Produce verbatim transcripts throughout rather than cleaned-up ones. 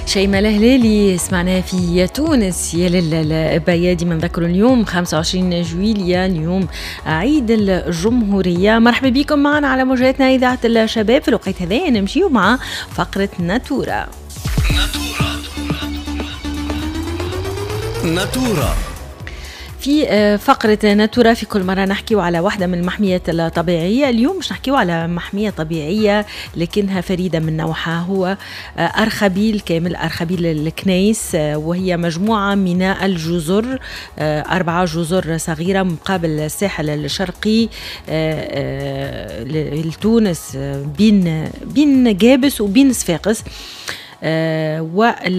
شيماء الهلالي سمعناها في تونس. يا للبيا ديما نذكروا اليوم خمسة وعشرين جويليا، اليوم عيد الجمهورية. مرحبا بكم معنا على موجاتنا إذاعة الشباب. في الوقت هذا نمشيو مع فقرة ناتورا. ناتورا في فقرة ناتورا في كل مرة نحكيو على واحدة من المحميات الطبيعية. اليوم مش نحكيو على محمية طبيعية لكنها فريدة من نوعها، هو أرخبيل كامل، أرخبيل الكنيس، وهي مجموعة من الجزر، أربعة جزر صغيرة مقابل الساحل الشرقي لتونس بين بين جابس وبين صفاقس. آه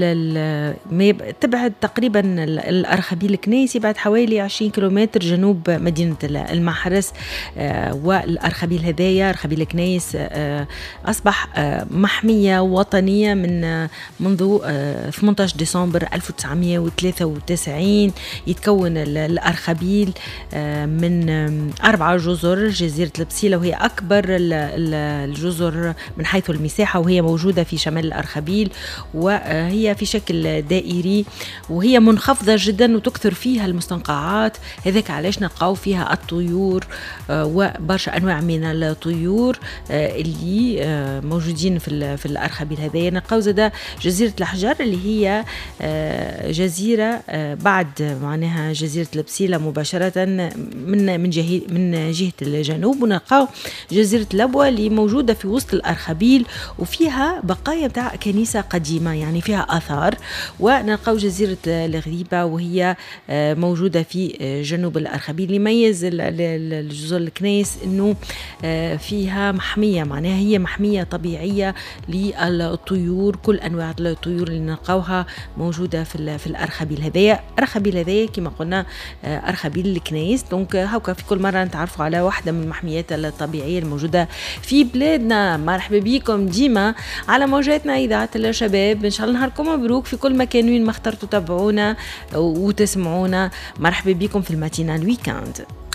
وتبعد تقريبا الأرخبيل الكنيسي بعد حوالي عشرين كيلومتر جنوب مدينة المحرس. آه والأرخبيل هذايا أرخبيل الكنيس آه أصبح آه محمية وطنية من آه منذ آه ثمانية عشر ديسمبر ألف وتسعمائة وثلاثة وتسعين. يتكون الأرخبيل آه من آه أربعة جزر: جزيرة البسيلة وهي أكبر الجزر من حيث المساحة، وهي موجودة في شمال الأرخبيل، وهي في شكل دائري وهي منخفضة جدا وتكثر فيها المستنقعات. هذاك علاش نلقاو فيها الطيور وبرشا أنواع من الطيور اللي موجودين في في الأرخبيل هذايا. نلقاو زادا جزيرة الأحجار اللي هي جزيرة بعد معناها جزيرة البسيلة مباشرة من من جهة من جهة الجنوب، ونلقاو جزيرة لبوة اللي موجودة في وسط الأرخبيل وفيها بقايا بتاع كنيسة قديمة، يعني فيها آثار. ونلقاو جزيرة الغريبة وهي موجودة في جنوب الأرخبيل. يميز الجزر الكنيس إنه فيها محمية، معناها هي محمية طبيعية للطيور، كل أنواع الطيور اللي نلقاوها موجودة في في الأرخبيل هذايا. أرخبيل هذايا كما قلنا أرخبيل الكنيس. دونك هاكا في كل مرة نتعرفوا على واحدة من المحميات الطبيعية الموجودة في بلادنا. مرحبا بكم ديما على موجاتنا إذاعة الشباب. إن شاء الله نهاركم مبروك في كل مكان وين ما اخترتوا تتابعونا وتسمعونا. مرحبا بكم في الماتينال ويكاند.